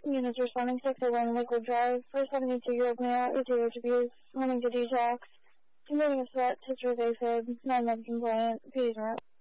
Units responding 601 liquid drive. First 72-year-old male is zero to abuse. Wanting to detox. Committing a sweat. History of AFib. Non-med compliant. Please